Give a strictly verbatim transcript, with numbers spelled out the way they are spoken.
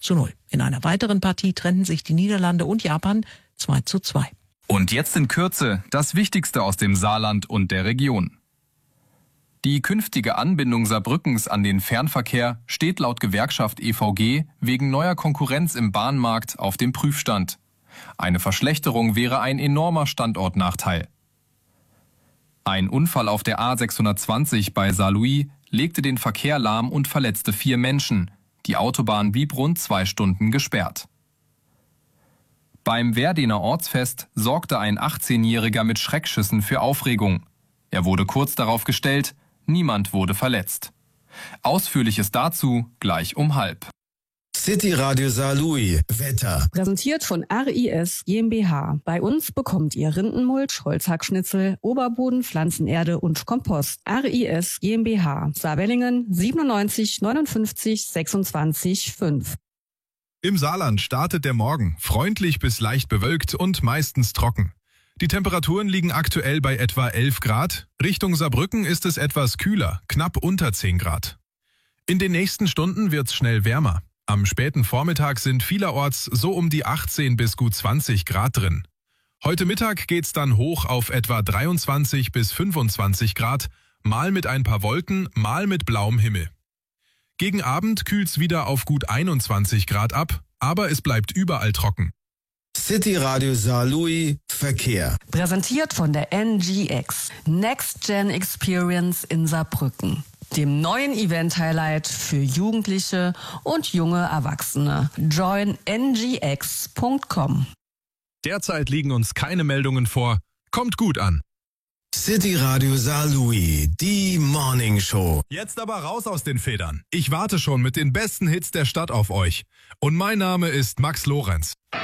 zu null. In einer weiteren Partie trennten sich die Niederlande und Japan zwei zu zwei. Und jetzt in Kürze das Wichtigste aus dem Saarland und der Region. Die künftige Anbindung Saarbrückens an den Fernverkehr steht laut Gewerkschaft E V G wegen neuer Konkurrenz im Bahnmarkt auf dem Prüfstand. Eine Verschlechterung wäre ein enormer Standortnachteil. Ein Unfall auf der A sechshundertzwanzig bei Saarlouis legte den Verkehr lahm und verletzte vier Menschen. Die Autobahn blieb rund zwei Stunden gesperrt. Beim Werdener Ortsfest sorgte ein achtzehnjähriger mit Schreckschüssen für Aufregung. Er wurde kurz darauf gestellt, niemand wurde verletzt. Ausführliches dazu gleich um halb. City Radio Saarlouis, Wetter. Präsentiert von R I S GmbH. Bei uns bekommt ihr Rindenmulch, Holzhackschnitzel, Oberboden, Pflanzenerde und Kompost. R I S GmbH. Saarwellingen siebenundneunzig neunundfünfzig sechsundzwanzig fünf. Im Saarland startet der Morgen freundlich bis leicht bewölkt und meistens trocken. Die Temperaturen liegen aktuell bei etwa elf Grad. Richtung Saarbrücken ist es etwas kühler, knapp unter zehn Grad. In den nächsten Stunden wird's schnell wärmer. Am späten Vormittag sind vielerorts so um die achtzehn bis gut zwanzig Grad drin. Heute Mittag geht's dann hoch auf etwa dreiundzwanzig bis fünfundzwanzig Grad, mal mit ein paar Wolken, mal mit blauem Himmel. Gegen Abend kühlt's wieder auf gut einundzwanzig Grad ab, aber es bleibt überall trocken. City Radio Saarlouis, Verkehr. Präsentiert von der N G X. Next Gen Experience in Saarbrücken. Dem neuen Event-Highlight für Jugendliche und junge Erwachsene. join n g x punkt com. Derzeit liegen uns keine Meldungen vor. Kommt gut an. City Radio Saarlouis, die Morning Show. Jetzt aber raus aus den Federn. Ich warte schon mit den besten Hits der Stadt auf euch. Und mein Name ist Max Lorenz.